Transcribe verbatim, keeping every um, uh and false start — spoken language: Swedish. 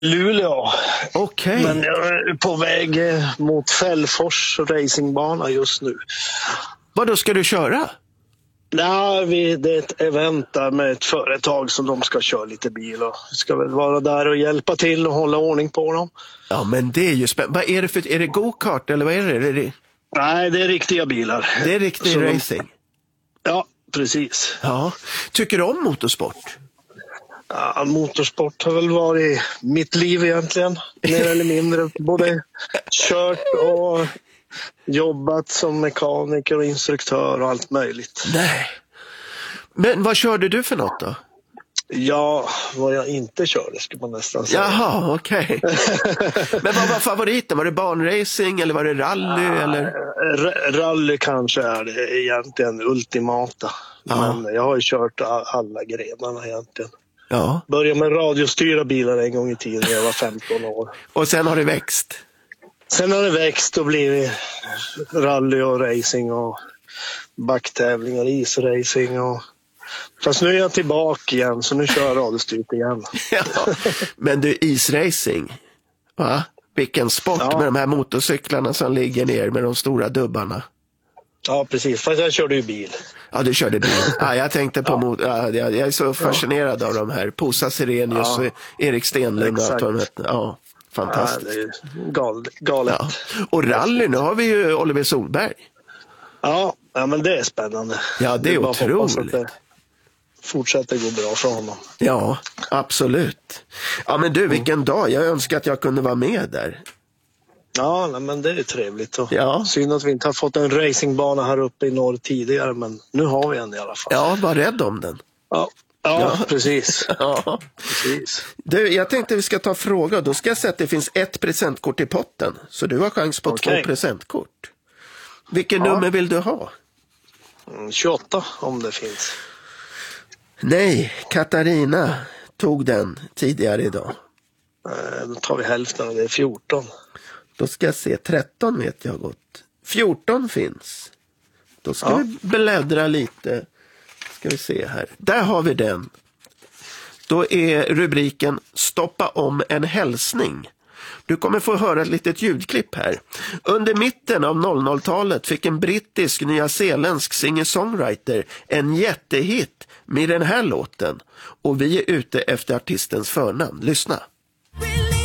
Luleå. Okej. Okay. Men jag är på väg mot Fällfors racingbana just nu. Vad då ska du köra? Nej, vi, det är ett event där med ett företag som de ska köra lite bil och ska väl vara där och hjälpa till och hålla ordning på dem. Ja, men det är ju spännande. Vad är det för, är det go-kart eller vad är det? Är det... Nej, det är riktiga bilar. Det är riktig Så racing? De... Ja, precis. Ja. Tycker du om motorsport? Ja, motorsport har väl varit mitt liv egentligen. Mer eller mindre. Både kört och jobbat som mekaniker och instruktör och allt möjligt. Nej. Men vad körde du för något då? Ja, vad jag inte körde skulle man nästan säga. Jaha, okej. Okay. Men vad var favoriten? Var det barnracing eller var det rally? Ja, eller? R- rally kanske är det egentligen ultimata. Ja. Men jag har ju kört alla grenarna egentligen. Ja. Började med radiostyra bilar en gång i tiden när jag var femton år. Och sen har det växt? Sen har det växt och blivit rally och racing och backtävlingar, isracing och... Fast nu är jag tillbaka igen, så nu kör jag radiostyrt igen. Ja. Men du, isracing, va? Vilken sport, ja. Med de här motorcyklarna som ligger ner med de stora dubbarna. Ja, precis. Fast jag körde ju bil. Ja, du körde bil. Ja, jag tänkte på... Mot... Ja, jag är så fascinerad ja. Av de här. Posa Sirenius ja. Och Erik Stenlund. Och ja, fantastiskt. Ja, det är gal, galet. Ja. Och rally, nu har vi ju Oliver Solberg. Ja, ja men det är spännande. Ja, det är, det är otroligt. Det fortsätter gå bra för honom. Ja, absolut. Ja, men du, vilken mm. dag. Jag önskar att jag kunde vara med där. Ja, nej, men det är trevligt. Och ja. Synd att vi inte har fått en racingbana här uppe i norr tidigare, men nu har vi en i alla fall. Ja, var rädd om den. Ja, ja, ja. Precis. Ja. precis. Du, jag tänkte vi ska ta fråga. Då ska jag säga att det finns ett presentkort i potten. Så du har chans på okay. två presentkort. Vilken ja. Nummer vill du ha? Mm, tjugoåtta om det finns. Nej, Katarina tog den tidigare idag. Eh, då tar vi hälften och det är fjorton. Då ska jag se, tretton vet jag gott. fjorton finns. Då ska ja. vi bläddra lite. Ska vi se här. Där har vi den. Då är rubriken Stoppa om en hälsning. Du kommer få höra ett litet ljudklipp här. Under mitten av noll noll-talet fick en brittisk nyzeeländsk singer-songwriter en jättehit med den här låten. Och vi är ute efter artistens förnamn. Lyssna.